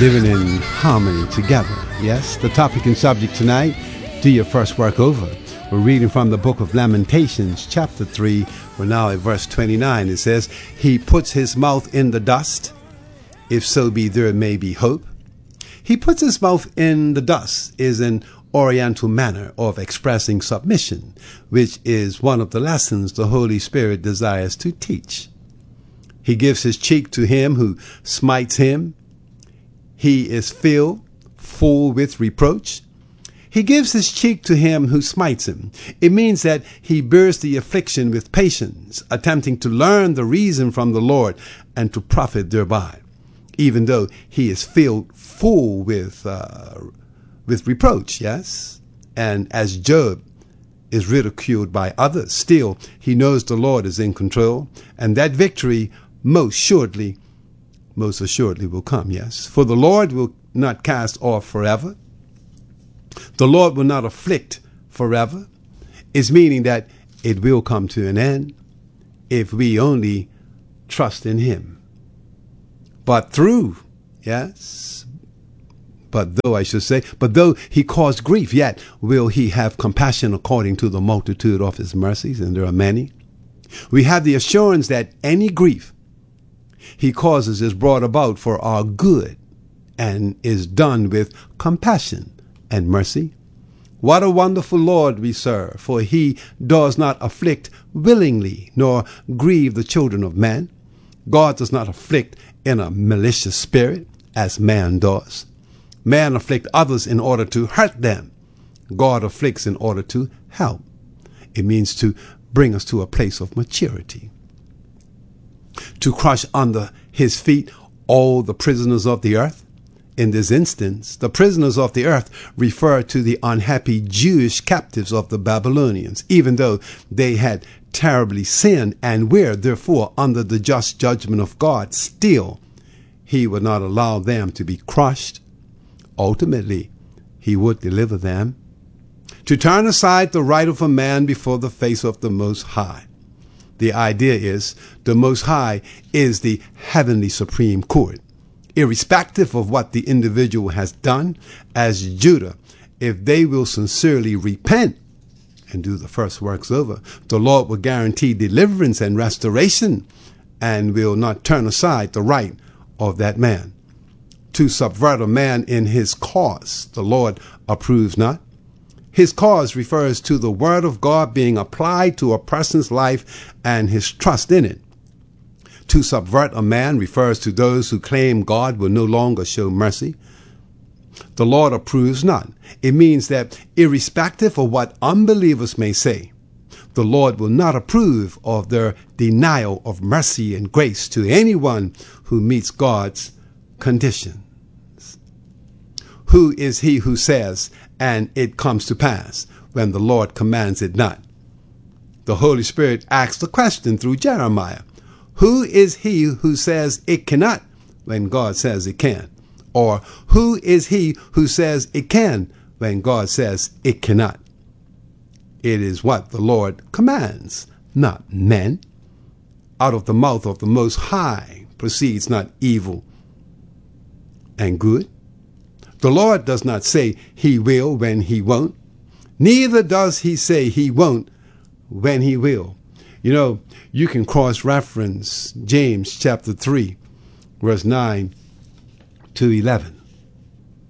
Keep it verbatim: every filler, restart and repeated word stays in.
living in harmony together. Yes, the topic and subject tonight, do your first work over. We're reading from the book of Lamentations, chapter three. We're now at verse twenty-nine. It says, He puts his mouth in the dust, if so be there may be hope. He puts his mouth in the dust is an oriental manner of expressing submission, which is one of the lessons the Holy Spirit desires to teach. He gives his cheek to him who smites him. He is filled full with reproach. He gives his cheek to him who smites him. It means that he bears the affliction with patience, attempting to learn the reason from the Lord and to profit thereby, even though he is filled full with uh, with reproach, yes? And as Job is ridiculed by others, still he knows the Lord is in control, and that victory most surely, most assuredly will come, yes? For the Lord will not cast off forever. The Lord will not afflict forever. It's meaning that it will come to an end if we only trust in him. But through, yes, but though I should say, but though he caused grief, yet will he have compassion according to the multitude of his mercies, and there are many. We have the assurance that any grief he causes is brought about for our good and is done with compassion and mercy. What a wonderful Lord we serve, for he does not afflict willingly, nor grieve the children of men. God does not afflict in a malicious spirit, as man does. Man afflicts others in order to hurt them. God afflicts in order to help. It means to bring us to a place of maturity. To crush under his feet all the prisoners of the earth. In this instance, the prisoners of the earth refer to the unhappy Jewish captives of the Babylonians, even though they had terribly sinned and were therefore under the just judgment of God. Still, he would not allow them to be crushed. Ultimately, he would deliver them. To turn aside the right of a man before the face of the Most High. The idea is the Most High is the heavenly supreme court. Irrespective of what the individual has done, as Judah, if they will sincerely repent and do the first works over, the Lord will guarantee deliverance and restoration and will not turn aside the right of that man. To subvert a man in his cause, the Lord approves not. His cause refers to the word of God being applied to a person's life and his trust in it. To subvert a man refers to those who claim God will no longer show mercy. The Lord approves not. It means that irrespective of what unbelievers may say, the Lord will not approve of their denial of mercy and grace to anyone who meets God's conditions. Who is he who says, and it comes to pass, when the Lord commands it not? The Holy Spirit asks the question through Jeremiah. Who is he who says it cannot when God says it can? Or who is he who says it can when God says it cannot? It is what the Lord commands, not men. Out of the mouth of the Most High proceeds not evil and good. The Lord does not say he will when he won't. Neither does he say he won't when he will. You know, you can cross-reference James chapter three, verse nine to eleven.